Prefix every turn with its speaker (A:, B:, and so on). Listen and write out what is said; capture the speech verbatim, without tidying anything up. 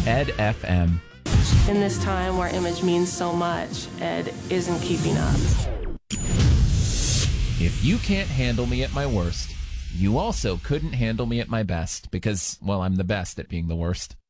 A: Ed F M.
B: In this time where image means so much, Ed isn't keeping up.
A: If you can't handle me at my worst, you also couldn't handle me at my best because, well, I'm the best at being the worst.